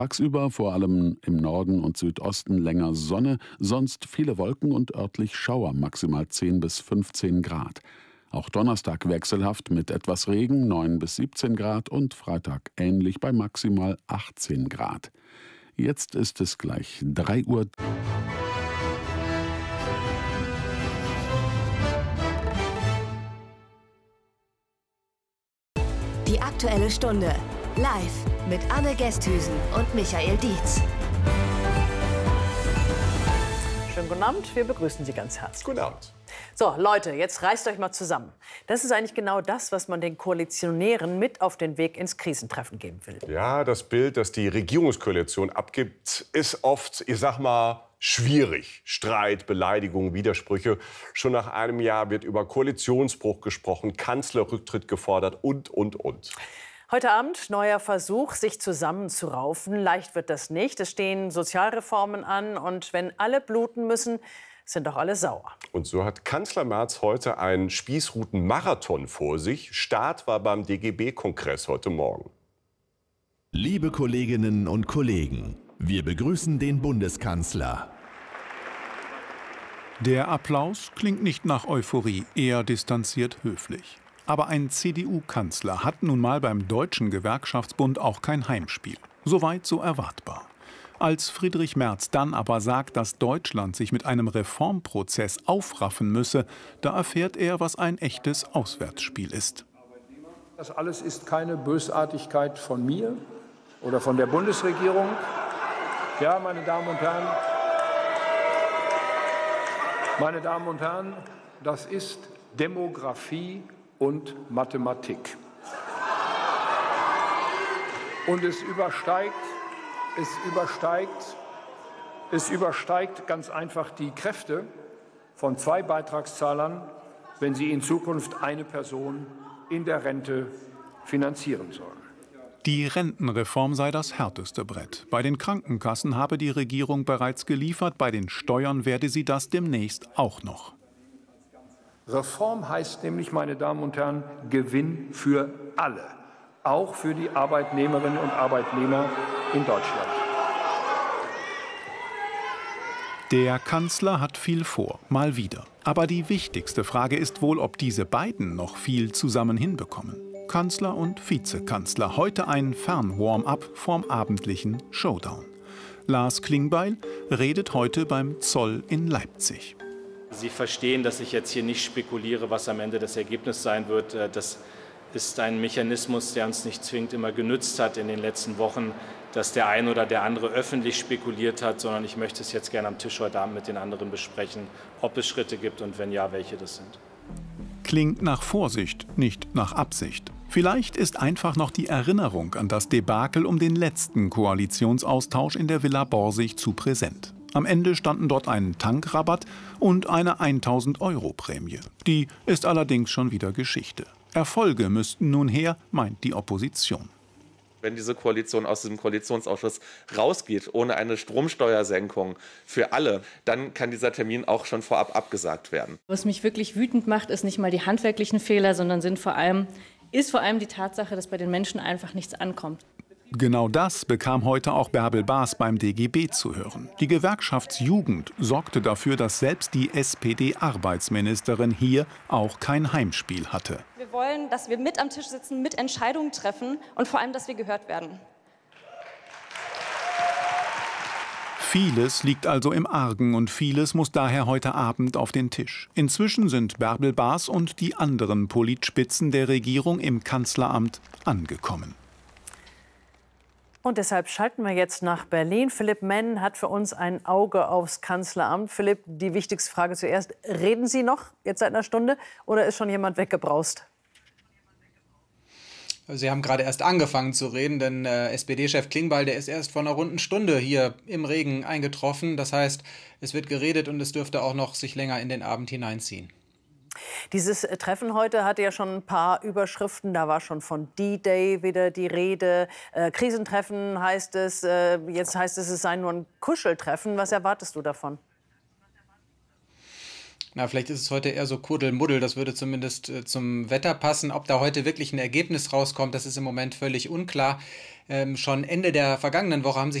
Tagsüber vor allem im Norden und Südosten länger Sonne, sonst viele Wolken und örtlich Schauer, maximal 10 bis 15 Grad. Auch Donnerstag wechselhaft mit etwas Regen, 9 bis 17 Grad und Freitag ähnlich bei maximal 18 Grad. Jetzt ist es gleich 3 Uhr. Die Aktuelle Stunde. Live mit Anne Gesthüsen und Michael Dietz. Schönen guten Abend, wir begrüßen Sie ganz herzlich. Guten Abend. So, Leute, jetzt reißt euch mal zusammen. Das ist eigentlich genau das, was man den Koalitionären mit auf den Weg ins Krisentreffen geben will. Ja, das Bild, das die Regierungskoalition abgibt, ist oft, ich sag mal, schwierig. Streit, Beleidigungen, Widersprüche. Schon nach einem Jahr wird über Koalitionsbruch gesprochen, Kanzlerrücktritt gefordert und. Heute Abend neuer Versuch, sich zusammenzuraufen. Leicht wird das nicht. Es stehen Sozialreformen an. Und wenn alle bluten müssen, sind doch alle sauer. Und so hat Kanzler Merz heute einen Spießruten-Marathon vor sich. Start war beim DGB-Kongress heute Morgen. Liebe Kolleginnen und Kollegen, wir begrüßen den Bundeskanzler. Der Applaus klingt nicht nach Euphorie, eher distanziert höflich. Aber ein CDU-Kanzler hat nun mal beim Deutschen Gewerkschaftsbund auch kein Heimspiel. Soweit so erwartbar. Als Friedrich Merz dann aber sagt, dass Deutschland sich mit einem Reformprozess aufraffen müsse, da erfährt er, was ein echtes Auswärtsspiel ist. Das alles ist keine Bösartigkeit von mir oder von der Bundesregierung. Ja, meine Damen und Herren, das ist Demografie und Mathematik. Und es übersteigt ganz einfach die Kräfte von 2 Beitragszahlern, wenn sie in Zukunft eine Person in der Rente finanzieren sollen. Die Rentenreform sei das härteste Brett. Bei den Krankenkassen habe die Regierung bereits geliefert, bei den Steuern werde sie das demnächst auch noch. Reform heißt nämlich, meine Damen und Herren, Gewinn für alle, auch für die Arbeitnehmerinnen und Arbeitnehmer in Deutschland. Der Kanzler hat viel vor, mal wieder. Aber die wichtigste Frage ist wohl, ob diese beiden noch viel zusammen hinbekommen. Kanzler und Vizekanzler, heute ein Fern-Warm-up vorm abendlichen Showdown. Lars Klingbeil redet heute beim Zoll in Leipzig. Sie verstehen, dass ich jetzt hier nicht spekuliere, was am Ende das Ergebnis sein wird. Das ist ein Mechanismus, der uns nicht zwingend immer genützt hat in den letzten Wochen, dass der eine oder der andere öffentlich spekuliert hat, sondern ich möchte es jetzt gerne am Tisch heute Abend mit den anderen besprechen, ob es Schritte gibt und wenn ja, welche das sind. Klingt nach Vorsicht, nicht nach Absicht. Vielleicht ist einfach noch die Erinnerung an das Debakel um den letzten Koalitionsaustausch in der Villa Borsig zu präsent. Am Ende standen dort ein Tankrabatt und eine 1.000-Euro-Prämie. Die ist allerdings schon wieder Geschichte. Erfolge müssten nun her, meint die Opposition. Wenn diese Koalition aus diesem Koalitionsausschuss rausgeht, ohne eine Stromsteuersenkung für alle, dann kann dieser Termin auch schon vorab abgesagt werden. Was mich wirklich wütend macht, ist nicht mal die handwerklichen Fehler, sondern ist vor allem die Tatsache, dass bei den Menschen einfach nichts ankommt. Genau das bekam heute auch Bärbel Baas beim DGB zu hören. Die Gewerkschaftsjugend sorgte dafür, dass selbst die SPD-Arbeitsministerin hier auch kein Heimspiel hatte. Wir wollen, dass wir mit am Tisch sitzen, mit Entscheidungen treffen und vor allem, dass wir gehört werden. Vieles liegt also im Argen und vieles muss daher heute Abend auf den Tisch. Inzwischen sind Bärbel Baas und die anderen Politspitzen der Regierung im Kanzleramt angekommen. Und deshalb schalten wir jetzt nach Berlin. Philipp Menn hat für uns ein Auge aufs Kanzleramt. Philipp, die wichtigste Frage zuerst. Reden Sie noch jetzt seit einer Stunde oder ist schon jemand weggebraust? Sie haben gerade erst angefangen zu reden, denn SPD-Chef Klingbeil, der ist erst vor einer runden Stunde hier im Regen eingetroffen. Das heißt, es wird geredet und es dürfte auch noch sich länger in den Abend hineinziehen. Dieses Treffen heute hatte ja schon ein paar Überschriften. Da war schon von D-Day wieder die Rede. Krisentreffen heißt es. Jetzt heißt es, es sei nur ein Kuscheltreffen. Was erwartest du davon? Na, vielleicht ist es heute eher so Kuddelmuddel, das würde zumindest zum Wetter passen. Ob da heute wirklich ein Ergebnis rauskommt, das ist im Moment völlig unklar. Schon Ende der vergangenen Woche haben sich